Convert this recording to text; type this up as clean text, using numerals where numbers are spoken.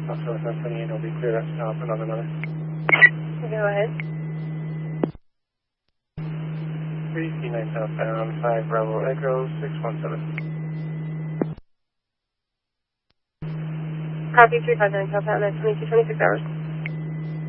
Also, 928 will be clear that stop, another. Go ahead. 3C9 southbound, 5 Bravo Echo, 617. Copy 359 southbound, that's 22, 26 hours.